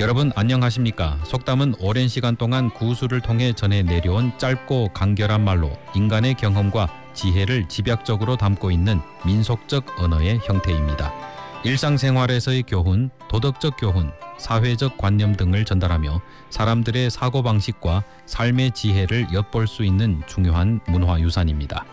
여러분 안녕하십니까? 속담은 오랜 시간 동안 구술을 통해 전해 내려온 짧고 간결한 말로 인간의 경험과 지혜를 집약적으로 담고 있는 민속적 언어의 형태입니다. 일상생활에서의 교훈, 도덕적 교훈, 사회적 관념 등을 전달하며 사람들의 사고방식과 삶의 지혜를 엿볼 수 있는 중요한 문화유산입니다.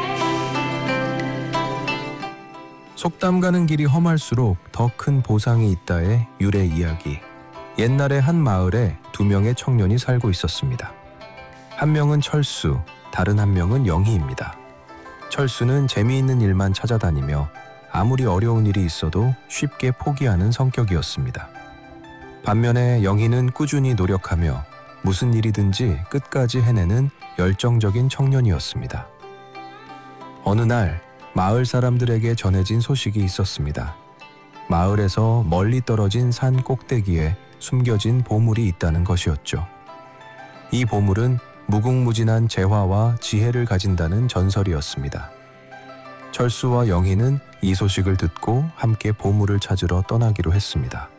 속담 가는 길이 험할수록 더 큰 보상이 있다의 유래 이야기. 옛날에 한 마을에 2명의 청년이 살고 있었습니다. 한 명은 철수, 다른 한 명은 영희입니다. 철수는 재미있는 일만 찾아다니며 아무리 어려운 일이 있어도 쉽게 포기하는 성격이었습니다. 반면에 영희는 꾸준히 노력하며 무슨 일이든지 끝까지 해내는 열정적인 청년이었습니다. 어느 날 마을 사람들에게 전해진 소식이 있었습니다. 마을에서 멀리 떨어진 산 꼭대기에 숨겨진 보물이 있다는 것이었죠. 이 보물은 무궁무진한 재화와 지혜를 가진다는 전설이었습니다. 철수와 영희는 이 소식을 듣고 함께 보물을 찾으러 떠나기로 했습니다.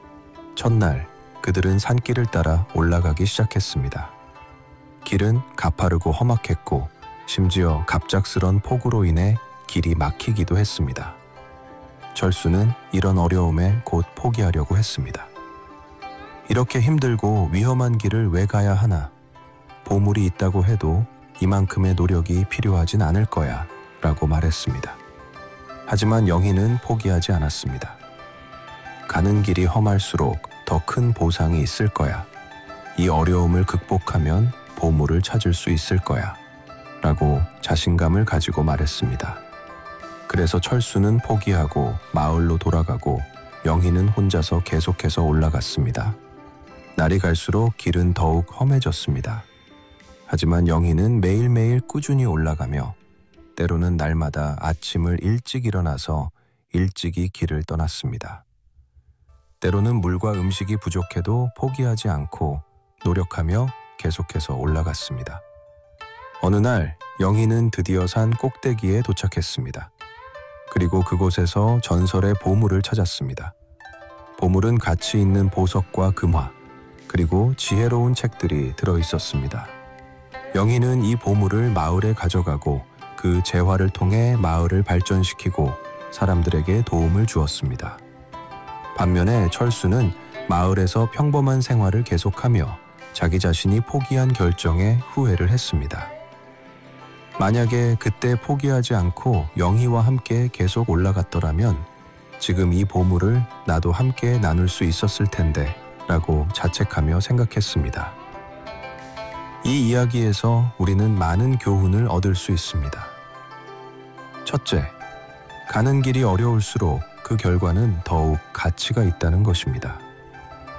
첫날 그들은 산길을 따라 올라가기 시작했습니다. 길은 가파르고 험악했고 심지어 갑작스런 폭우로 인해 길이 막히기도 했습니다. 철수는 이런 어려움에 곧 포기하려고 했습니다. 이렇게 힘들고 위험한 길을 왜 가야 하나? 보물이 있다고 해도 이만큼의 노력이 필요하진 않을 거야 라고 말했습니다. 하지만 영희는 포기하지 않았습니다. 가는 길이 험할수록 더 큰 보상이 있을 거야. 이 어려움을 극복하면 보물을 찾을 수 있을 거야 라고 자신감을 가지고 말했습니다. 그래서 철수는 포기하고 마을로 돌아가고 영희는 혼자서 계속해서 올라갔습니다. 날이 갈수록 길은 더욱 험해졌습니다. 하지만 영희는 매일매일 꾸준히 올라가며 때로는 날마다 아침을 일찍 일어나서 일찍이 길을 떠났습니다. 때로는 물과 음식이 부족해도 포기하지 않고 노력하며 계속해서 올라갔습니다. 어느 날 영희는 드디어 산 꼭대기에 도착했습니다. 그리고 그곳에서 전설의 보물을 찾았습니다. 보물은 가치 있는 보석과 금화, 그리고 지혜로운 책들이 들어있었습니다. 영희는 이 보물을 마을에 가져가고 그 재화를 통해 마을을 발전시키고 사람들에게 도움을 주었습니다. 반면에 철수는 마을에서 평범한 생활을 계속하며 자기 자신이 포기한 결정에 후회를 했습니다. 만약에 그때 포기하지 않고 영희와 함께 계속 올라갔더라면 지금 이 보물을 나도 함께 나눌 수 있었을 텐데 라고 자책하며 생각했습니다. 이 이야기에서 우리는 많은 교훈을 얻을 수 있습니다. 첫째, 가는 길이 어려울수록 그 결과는 더욱 가치가 있다는 것입니다.